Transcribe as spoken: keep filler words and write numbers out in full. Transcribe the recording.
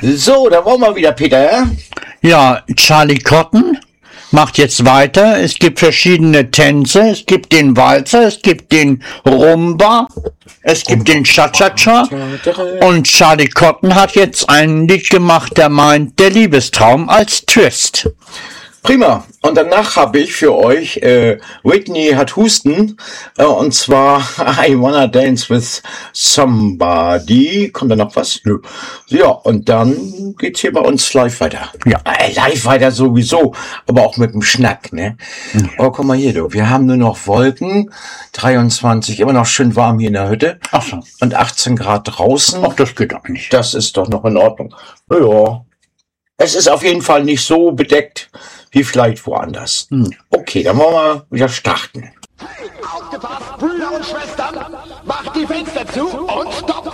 So, da wollen wir wieder, Peter. Ja, Charlie Cotton macht jetzt weiter. Es gibt verschiedene Tänze. Es gibt den Walzer, es gibt den Rumba, es gibt den Cha-Cha-Cha. Und Charlie Cotton hat jetzt ein Lied gemacht, der meint der Liebestraum als Twist. Prima. Und danach habe ich für euch, äh, Whitney hat Husten, äh, und zwar I Wanna Dance with Somebody. Kommt da noch was? Nö. Ja, und dann geht's hier bei uns live weiter. Ja. Äh, live weiter sowieso, aber auch mit dem Schnack, ne? Ja. Oh, guck mal hier, du. Wir haben nur noch Wolken, dreiundzwanzig, immer noch schön warm hier in der Hütte. Ach so. Und achtzehn Grad draußen. Ach, das geht doch nicht. Das ist doch noch in Ordnung. Ja. Es ist auf jeden Fall nicht so bedeckt wie vielleicht woanders. Hm. Okay, dann wollen wir wieder starten. Aufgepasst, Brüder und Schwestern, macht die Fenster zu und stoppt